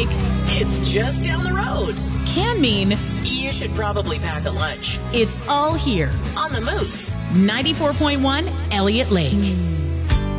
Lake It's just down the road. can mean You should probably pack a lunch. it's all here. On the Moose. 94.1 Elliott Lake.